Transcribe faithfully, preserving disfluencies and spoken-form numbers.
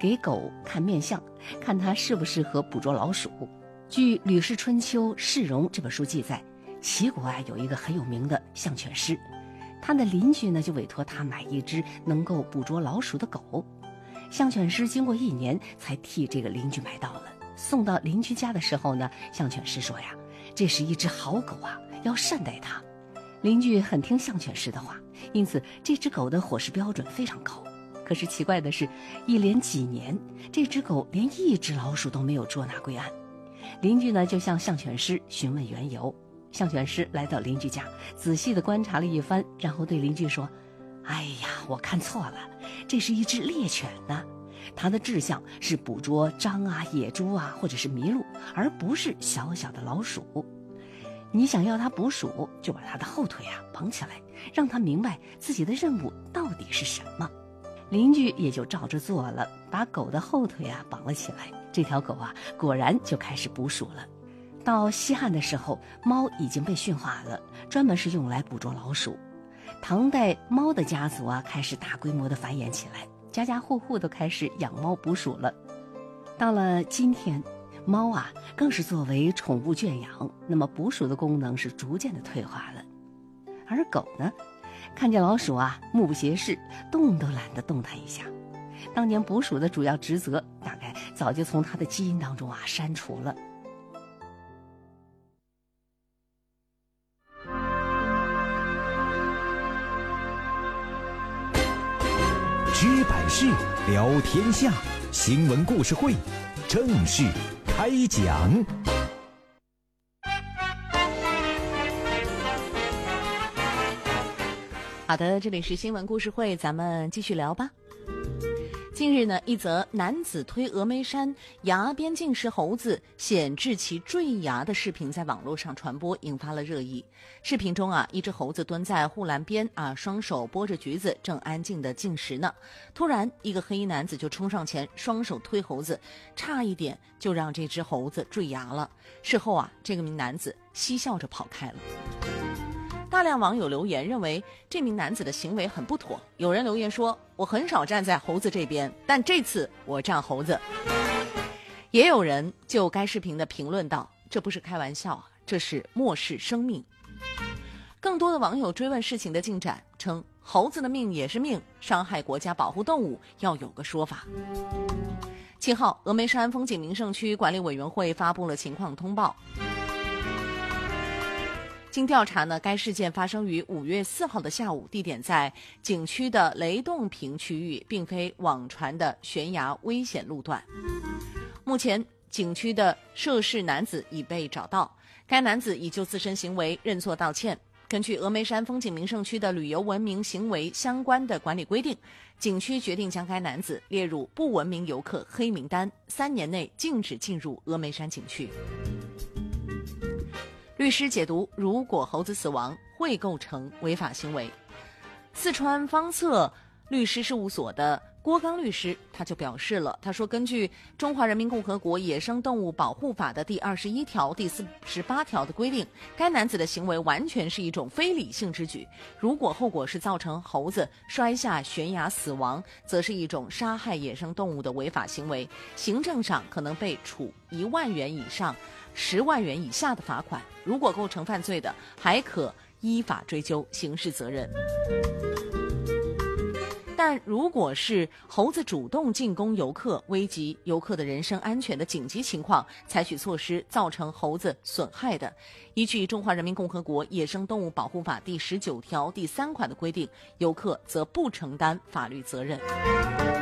给狗看面相，看它适不适合捕捉老鼠。据《吕氏春秋·市容》这本书记载，齐国啊有一个很有名的象犬师，他的邻居呢就委托他买一只能够捕捉老鼠的狗。象犬师经过一年才替这个邻居买到了。送到邻居家的时候呢，象犬师说呀，这是一只好狗啊，要善待它。邻居很听象犬师的话，因此这只狗的伙食标准非常高。可是奇怪的是，一连几年，这只狗连一只老鼠都没有捉拿归案。邻居呢就向象犬师询问缘由。象犬师来到邻居家，仔细地观察了一番，然后对邻居说，哎呀，我看错了，这是一只猎犬呢，它的志向是捕捉獐啊、野猪啊，或者是麋鹿，而不是小小的老鼠。你想要它捕鼠，就把它的后腿啊绑起来，让它明白自己的任务到底是什么。邻居也就照着做了，把狗的后腿啊绑了起来。这条狗啊果然就开始捕鼠了。到西汉的时候，猫已经被驯化了，专门是用来捕捉老鼠。唐代猫的家族啊开始大规模的繁衍起来，家家户户都开始养猫捕鼠了。到了今天，猫啊更是作为宠物圈养，那么捕鼠的功能是逐渐的退化了。而狗呢，看见老鼠啊目不斜视，动都懒得动弹一下。当年捕鼠的主要职责大概早就从它的基因当中啊删除了。 知百事，聊天下，新闻故事会正式开讲。 好的，这里是新闻故事会，咱们继续聊吧。近日呢，一则男子推峨眉山崖边进食猴子，险致其坠崖的视频在网络上传播，引发了热议。视频中啊，一只猴子蹲在护栏边啊，双手拨着橘子，正安静地进食呢。突然，一个黑衣男子就冲上前，双手推猴子，差一点就让这只猴子坠崖了。事后啊，这个名男子嬉笑着跑开了。大量网友留言认为这名男子的行为很不妥，有人留言说，我很少站在猴子这边，但这次我站猴子。也有人就该视频的评论道，这不是开玩笑，这是漠视生命。更多的网友追问事情的进展，称猴子的命也是命，伤害国家保护动物要有个说法。七号，峨眉山风景名胜区管理委员会发布了情况通报。经调查呢，该事件发生于五月四号的下午，地点在景区的雷洞坪区域，并非网传的悬崖危险路段。目前，景区的涉事男子已被找到，该男子已就自身行为认错道歉。根据峨眉山风景名胜区的旅游文明行为相关的管理规定，景区决定将该男子列入不文明游客黑名单，三年内禁止进入峨眉山景区。律师解读，如果猴子死亡会构成违法行为。四川方策律师事务所的郭刚律师他就表示了，他说，根据《中华人民共和国野生动物保护法》的第二十一条、第四十八条的规定，该男子的行为完全是一种非理性之举。如果后果是造成猴子摔下悬崖死亡，则是一种杀害野生动物的违法行为，行政上可能被处一万元以上十万元以下的罚款，如果构成犯罪的，还可依法追究刑事责任。但如果是猴子主动进攻游客，危及游客的人身安全的紧急情况，采取措施造成猴子损害的，依据《中华人民共和国野生动物保护法》第十九条第三款的规定，游客则不承担法律责任。